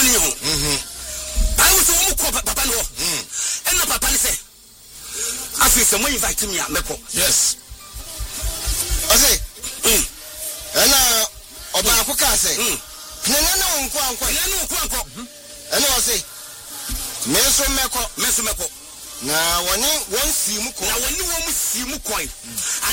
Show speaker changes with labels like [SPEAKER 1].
[SPEAKER 1] ni ho I was a papa no and no papa say I feel some way invite me meko
[SPEAKER 2] yes ose and oba akoka say nene no nko and I say meso meko
[SPEAKER 1] na woni won si mu ko